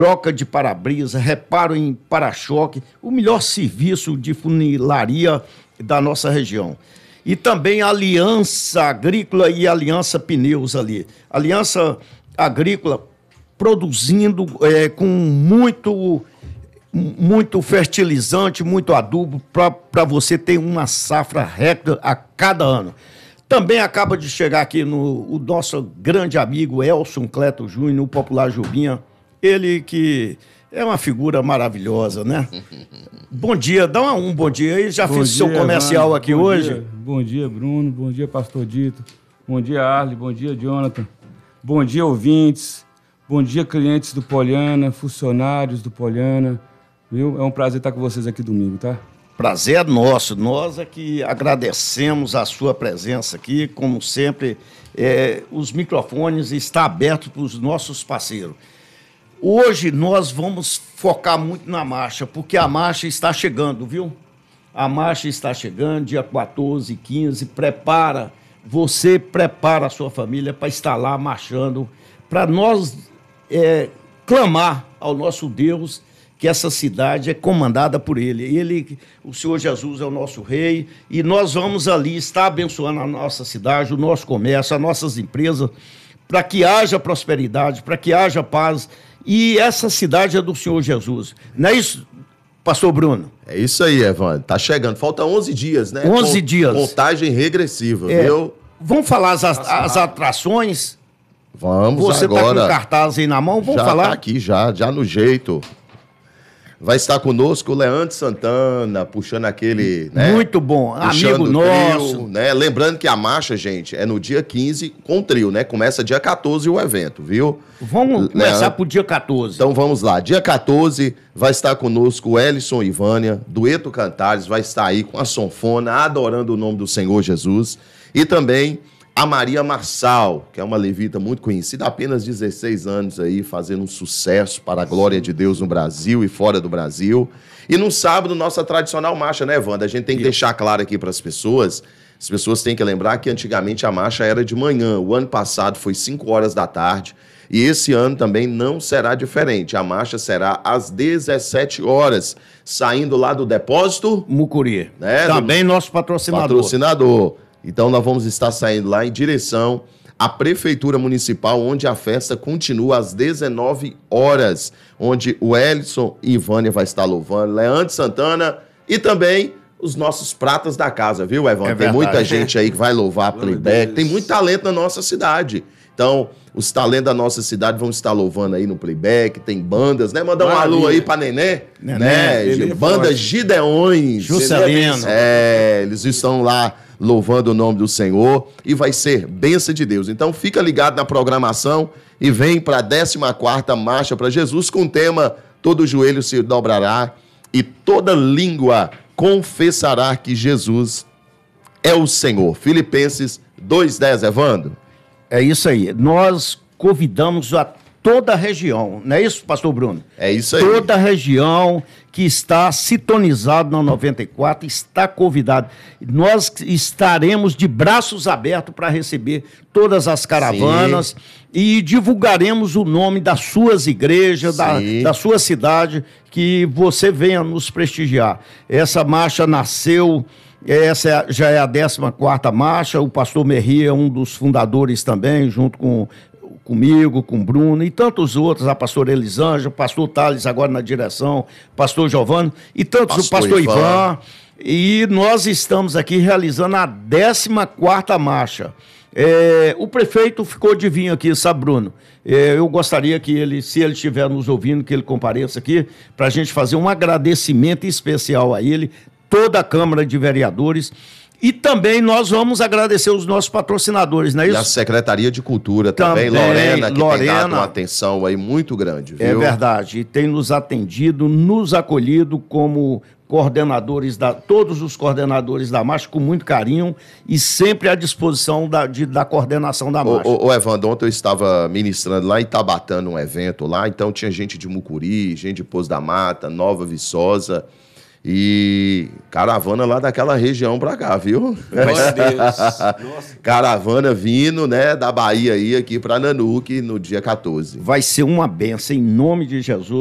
troca de para-brisa, reparo em para-choque, o melhor serviço de funilaria da nossa região. E também a Aliança Agrícola e Aliança Pneus ali. Aliança Agrícola produzindo com muito fertilizante, muito adubo, para você ter uma safra recta a cada ano. Também acaba de chegar aqui o nosso grande amigo Elson Cleto Júnior, o popular Jubinha, ele que é uma figura maravilhosa, né? Bom dia, dá um bom dia aí, já fiz o seu comercial mano. Aqui bom hoje. Dia. Bom dia, Bruno, bom dia, Pastor Dito, bom dia, Arley, bom dia, Jonathan, bom dia, ouvintes, bom dia, clientes do Poliana, funcionários do Poliana, viu? É um prazer estar com vocês aqui domingo, tá? Prazer é nosso, nós é que agradecemos a sua presença aqui, como sempre, os microfones estão abertos para os nossos parceiros. Hoje nós vamos focar muito na marcha, porque a marcha está chegando, viu? A marcha está chegando, dia 14, 15, prepara a sua família para estar lá marchando, para nós clamar ao nosso Deus que essa cidade é comandada por Ele. O Senhor Jesus é o nosso rei e nós vamos ali estar abençoando a nossa cidade, o nosso comércio, as nossas empresas, para que haja prosperidade, para que haja paz. E essa cidade é do Senhor Jesus. Não é isso, pastor Bruno? É isso aí, Evandro. Tá chegando. Falta 11 dias, né? 11 dias. Contagem regressiva, viu? Vamos falar as atrações? Vamos Você agora. Você tá com cartaz aí na mão? Vamos falar? Já tá aqui, já no jeito. Vai estar conosco o Leandro Santana, puxando aquele... né? Muito bom, amigo nosso. Trio, né? Lembrando que a marcha, gente, é no dia 15 com o trio, né? Começa dia 14 o evento, viu? Vamos começar pro dia 14. Então vamos lá. Dia 14 vai estar conosco o Ellison e Vânia, Dueto Cantares, vai estar aí com a sanfona, adorando o nome do Senhor Jesus. E também a Maria Marçal, que é uma levita muito conhecida, apenas 16 anos aí, fazendo um sucesso para a glória de Deus no Brasil e fora do Brasil. E no sábado, nossa tradicional marcha, né, Wanda? A gente tem que deixar claro aqui para as pessoas têm que lembrar que antigamente a marcha era de manhã. O ano passado foi 5 horas da tarde. E esse ano também não será diferente. A marcha será às 17 horas, saindo lá do depósito... Mucuri. Né? Também nosso patrocinador. Então, nós vamos estar saindo lá em direção à Prefeitura Municipal, onde a festa continua às 19 horas, onde o Ellison e Ivânia vai estar louvando, Leandro Santana e também os nossos pratas da casa, viu, Evandro? Tem muita gente aí que vai louvar playback, tem muito talento na nossa cidade. Então, os talentos da nossa cidade vão estar louvando aí no playback, tem bandas, né? Mandar um alô aí pra Nenê, né? Banda Gideões. Juscelino. Eles estão lá louvando o nome do Senhor e vai ser bênção de Deus. Então fica ligado na programação e vem para a 14ª Marcha para Jesus com o tema Todo joelho se dobrará e toda língua confessará que Jesus é o Senhor. Filipenses 2:10, Evandro. É isso aí. Nós convidamos a toda a região, não é isso, pastor Bruno? É isso aí. Toda a região que está sintonizado na 94 está convidado. Nós estaremos de braços abertos para receber todas as caravanas e divulgaremos o nome das suas igrejas, da sua cidade, que você venha nos prestigiar. Essa marcha nasceu... Essa já é a 14ª marcha, o pastor Merri é um dos fundadores também, junto comigo, com o Bruno e tantos outros, a pastora Elisângela, o pastor Thales agora na direção, pastor Giovanni e tantos, o pastor Ivan. E nós estamos aqui realizando a 14ª marcha. O prefeito ficou de vir aqui, sabe, Bruno? Eu gostaria que ele, se ele estiver nos ouvindo, que ele compareça aqui para a gente fazer um agradecimento especial a ele, toda a Câmara de Vereadores. E também nós vamos agradecer os nossos patrocinadores, não é isso? E a Secretaria de Cultura também, Lorena, que tem dado uma atenção aí muito grande, viu? É verdade, e tem nos atendido, nos acolhido como coordenadores, todos os coordenadores da marcha, com muito carinho e sempre à disposição da coordenação da marcha. Ô Evandro, ontem eu estava ministrando lá em Itabatã, num evento lá, então tinha gente de Mucuri, gente de Pouso da Mata, Nova Viçosa. E caravana lá daquela região pra cá, viu? Glória a Deus. Nossa. Caravana vindo, né, da Bahia aí aqui pra Nanuque no dia 14. Vai ser uma benção em nome de Jesus.